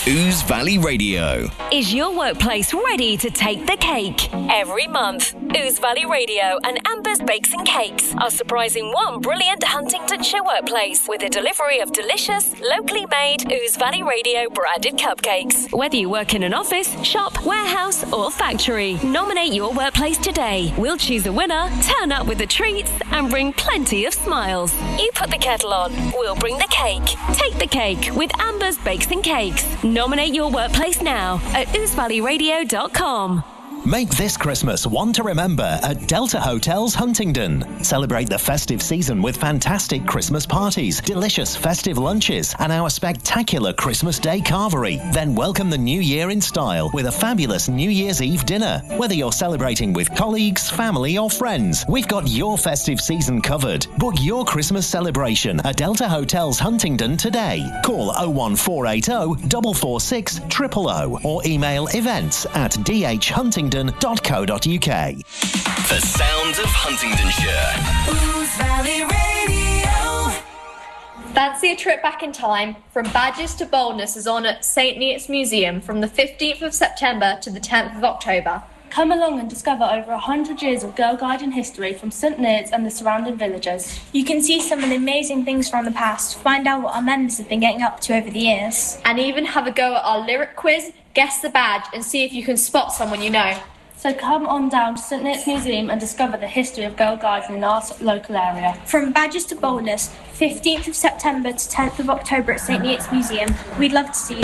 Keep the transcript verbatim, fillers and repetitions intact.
Ouse Valley Radio. Is your workplace ready to take the cake? Every month, Ouse Valley Radio and Amber's Bakes and Cakes are surprising one brilliant Huntingdonshire workplace with a delivery of delicious, locally made Ouse Valley Radio branded cupcakes. Whether you work in an office, shop, warehouse or factory, nominate your workplace today. We'll choose a winner, turn up with the treats and bring plenty of smiles. You put the kettle on, we'll bring the cake. Take the cake with Amber's Bakes and Cakes. Nominate your workplace now at ouse valley radio dot com. Make this Christmas one to remember at Delta Hotels Huntingdon. Celebrate the festive season with fantastic Christmas parties, delicious festive lunches, and our spectacular Christmas Day carvery. Then welcome the new year in style with a fabulous New Year's Eve dinner. Whether you're celebrating with colleagues, family, or friends, we've got your festive season covered. Book your Christmas celebration at Delta Hotels Huntingdon today. Call oh one four eight oh, four four six, zero zero zero or email events at d h huntingdon dot co dot u k. The sounds of Huntingdonshire. Ouse Valley Radio. Fancy a trip back in time? From Badges to Boldness is on at St Neots Museum from the fifteenth of September to the tenth of October. Come along and discover over one hundred years of Girl Guiding history from St Neots and the surrounding villages. You can see some of the amazing things from the past, find out what our members have been getting up to over the years. And even have a go at our lyric quiz, guess the badge, and see if you can spot someone you know. So come on down to St Neots Museum and discover the history of Girl Guiding in our local area. From Badges to Boldness, fifteenth of September to tenth of October at St Neots Museum. We'd love to see you.